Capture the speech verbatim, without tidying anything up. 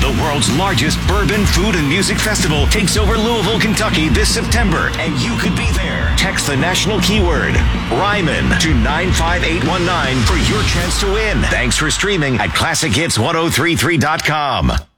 The world's largest bourbon, food, and music festival takes over Louisville, Kentucky this September, and you could be there. Text the national keyword, Ryman, to nine five eight one nine for your chance to win. Thanks for streaming at classic hits ten thirty-three dot com.